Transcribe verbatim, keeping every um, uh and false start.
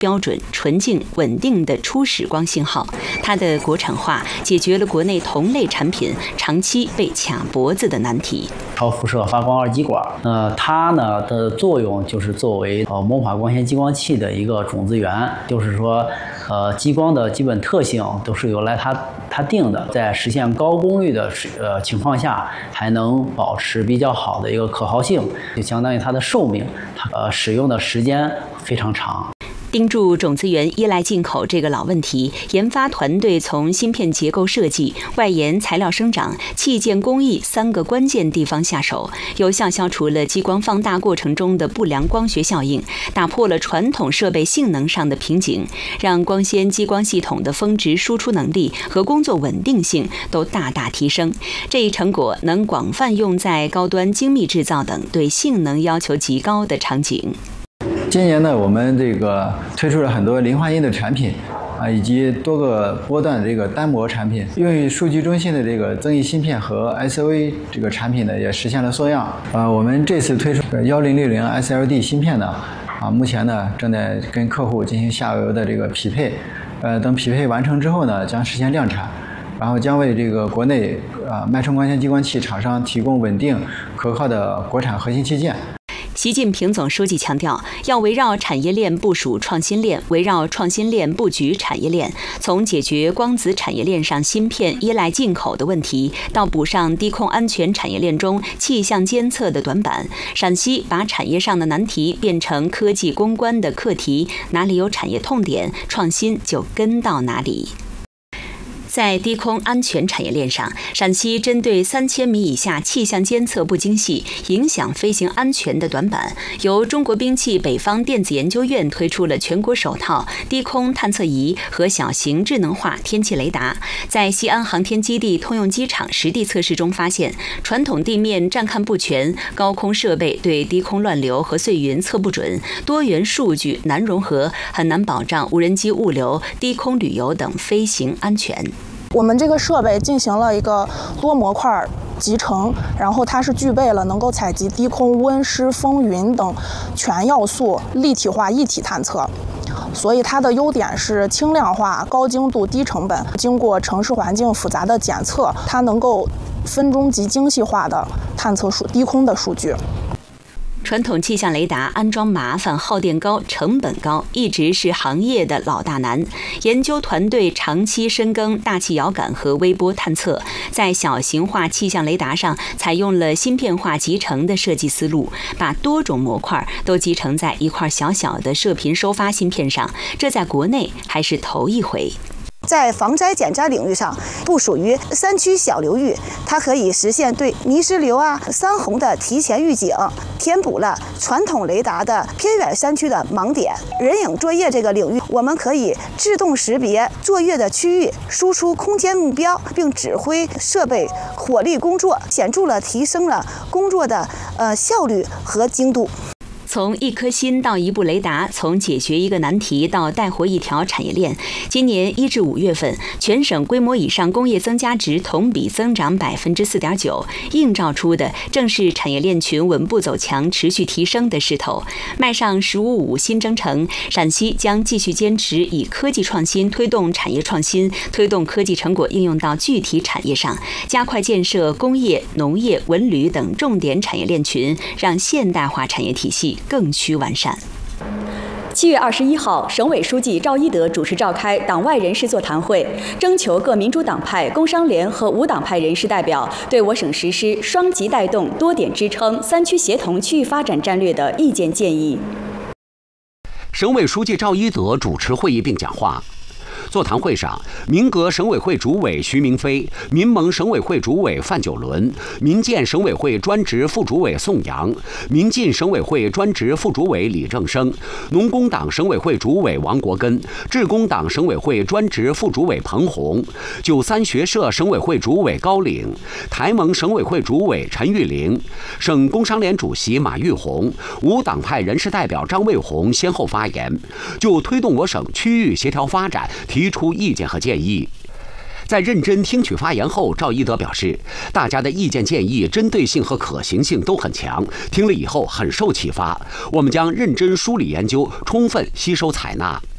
标准、纯净、稳定的初始光信号。它的国产化解决了国内同类产品长期被卡脖子的难题。 超辐射发光二极管，呃，它呢的作用就是作为呃魔法光纤激光器的一个种子源，就是说，呃，激光的基本特性都是由来它它定的，在实现高功率的呃情况下，还能保持比较好的一个可靠性，就相当于它的寿命，它呃使用的时间非常长。 盯住种子源依赖进口这个老问题，研发团队从芯片结构设计、外延材料生长、器件工艺三个关键地方下手，有效消除了激光放大过程中的不良光学效应，打破了传统设备性能上的瓶颈，让光纤激光系统的峰值输出能力和工作稳定性都大大提升。这一成果能广泛用在高端精密制造等对性能要求极高的场景。 今年呢，我们这个推出了很多零换印的产品啊，以及多个波段的这个单模产品。用于数据中心的这个增益芯片和 S O A 这个产品呢，也实现了缩样。啊，我们这次推出一零六零 S L D 芯片呢，啊，目前呢正在跟客户进行下游的这个匹配。呃，等匹配完成之后呢，将实现量产，然后将为这个国内啊脉冲光纤激光器厂商提供稳定可靠的国产核心器件。 习近平总书记强调，要围绕产业链部署创新链，围绕创新链布局产业链，从解决光子产业链上芯片依赖进口的问题，到补上低空安全产业链中气象监测的短板。陕西把产业上的难题变成科技攻关的课题，哪里有产业痛点，创新就跟到哪里。在低空安全产业链上，陕西针对三千米以下气象监测不精细，影响飞行安全的短板，由中国兵器北方电子研究院推出了全国首套低空探测仪和小型智能化天气雷达。在西安航天基地通用机场实地测试中发现，传统地面站看不全，高空设备对低空乱流和碎云测不准，多元数据难融合，很难保障无人机物流、低空旅游等飞行安全。 我们这个设备进行了一个多模块集成，然后它是具备了能够采集低空温湿风云等全要素立体化一体探测，所以它的优点是轻量化、高精度、低成本。经过城市环境复杂的检测，它能够分钟级精细化的探测数低空的数据。 传统气象雷达安装麻烦、耗电高、成本高，一直是行业的老大难。研究团队长期深耕大气遥感和微波探测，在小型化气象雷达上采用了芯片化集成的设计思路，把多种模块都集成在一块小小的射频收发芯片上，这在国内还是头一回。 在防灾减灾领域上，部署于山区小流域，它可以实现对泥石流啊、山洪的提前预警，填补了传统雷达的偏远山区的盲点。人影作业这个领域，我们可以自动识别作业的区域，输出空间目标，并指挥设备火力工作，显著了提升了工作的呃效率和精度。 从一颗心到一部雷达，从解决一个难题到带活一条产业链。今年一至五月份，全省规模以上工业增加值同比增长百分之四点九，映照出的正是产业链群稳步走强、持续提升的势头。迈上“十五五”新征程，陕西将继续坚持以科技创新推动产业创新，推动科技成果应用到具体产业上，加快建设工业、农业、文旅等重点产业链群，让现代化产业体系更趋完善。 七月二十一号，省委书记赵一德主持召开党外人士座谈会，征求各民主党派、工商联和无党派人士代表对我省实施双极带动、多点支撑、三区协同区域发展战略的意见建议。 省委书记赵一德主持会议并讲话。座谈会上，民革省委会主委徐明飞、民盟省委会主委范九伦、民建省委会专职副主委宋阳、民进省委会专职副主委李正生、农工党省委会主委王国根、致公党省委会专职副主委彭红、九三学社省委会主委高岭、台盟省委会主委陈玉玲、省工商联主席马玉红、无党派人士代表张卫红先后发言，就推动我省区域协调发展提出意见和建议。在认真听取发言后，赵一德表示，大家的意见建议针对性和可行性都很强，听了以后很受启发，我们将认真梳理研究，充分吸收采纳。